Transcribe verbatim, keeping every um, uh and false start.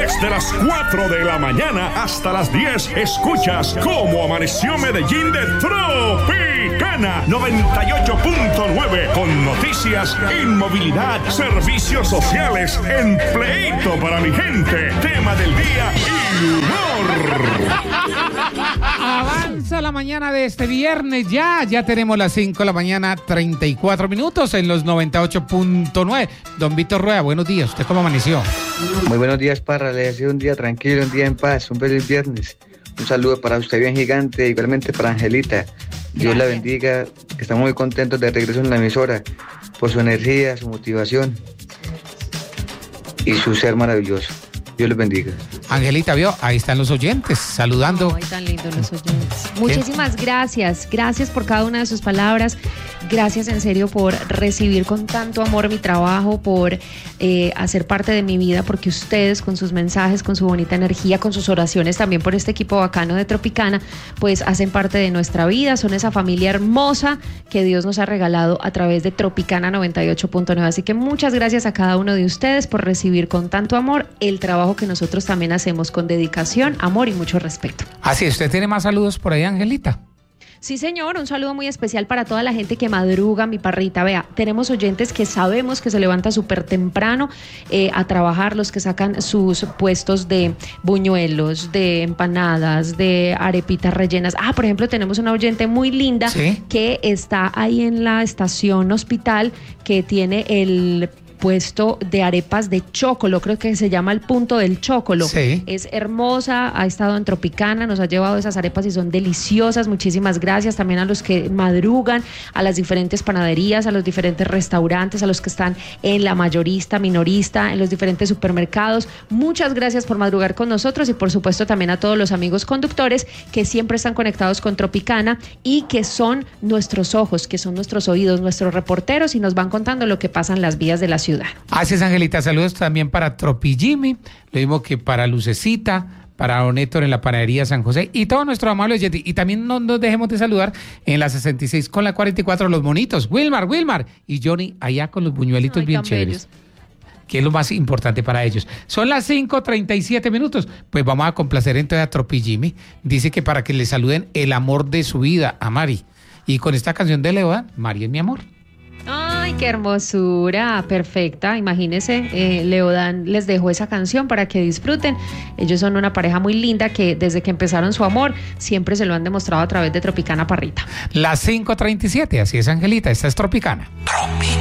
Desde las cuatro de la mañana hasta las diez, escuchas Cómo Amaneció Medellín de Tropicana noventa y ocho punto nueve, con noticias, inmovilidad, servicios sociales, empleito para mi gente, tema del día y humor. Avanza la mañana de este viernes, ya, ya tenemos las cinco de la mañana, treinta y cuatro minutos en los noventa y ocho punto nueve. Don Víctor Rueda, buenos días, ¿usted cómo amaneció? Muy buenos días, Parra, le deseo un día tranquilo, un día en paz, un feliz viernes. Un saludo para usted bien gigante, igualmente para Angelita. Dios la bendiga, estamos muy contentos de regreso en la emisora, por su energía, su motivación y su ser maravilloso. Dios les bendiga. Angelita, vio, ahí están los oyentes, saludando. Ay, tan lindos los oyentes. Muchísimas gracias, gracias por cada una de sus palabras, gracias en serio por recibir con tanto amor mi trabajo, por eh, hacer parte de mi vida, porque ustedes con sus mensajes, con su bonita energía, con sus oraciones, también por este equipo bacano de Tropicana, pues hacen parte de nuestra vida, son esa familia hermosa que Dios nos ha regalado a través de Tropicana noventa y ocho punto nueve. Así que muchas gracias a cada uno de ustedes por recibir con tanto amor el trabajo que nosotros también hacemos con dedicación, amor y mucho respeto. Así, ¿usted tiene más saludos por ahí, Angelita? Sí, señor, un saludo muy especial para toda la gente que madruga, mi parrita. Vea, tenemos oyentes que sabemos que se levantan súper temprano eh, a trabajar, los que sacan sus puestos de buñuelos, de empanadas, de arepitas rellenas. Ah, por ejemplo, tenemos una oyente muy linda, ¿sí?, que está ahí en la estación Hospital, que tiene el puesto de arepas de chocolo, creo que se llama el punto del chocolo. Sí. Es hermosa, ha estado en Tropicana, nos ha llevado esas arepas y son deliciosas. Muchísimas gracias también a los que madrugan, a las diferentes panaderías, a los diferentes restaurantes, a los que están en la mayorista, minorista, en los diferentes supermercados. Muchas gracias por madrugar con nosotros y por supuesto también a todos los amigos conductores que siempre están conectados con Tropicana y que son nuestros ojos, que son nuestros oídos, nuestros reporteros y nos van contando lo que pasa en las vías de la ciudad. Así es, Angelita, saludos también para Tropi Jimmy, lo mismo que para Lucecita, para Don Héctor en la panadería San José y todo nuestro amable oyente. Y también no nos dejemos de saludar en la sesenta y seis con la cuarenta y cuatro los monitos, Wilmar, Wilmar y Johnny allá con los buñuelitos. Ay, bien chéveres. Que es lo más importante para ellos. Son las cinco treinta y siete minutos. Pues vamos a complacer entonces a Tropi Jimmy. Dice que para que le saluden el amor de su vida a Mari. Y con esta canción de Leodan, Mari es mi amor. Ay, qué hermosura, perfecta. Imagínense, eh, Leodan les dejó esa canción para que disfruten. Ellos son una pareja muy linda que desde que empezaron su amor siempre se lo han demostrado a través de Tropicana Parrita. Las cinco treinta y siete, así es, Angelita, esta es Tropicana. Tropicana.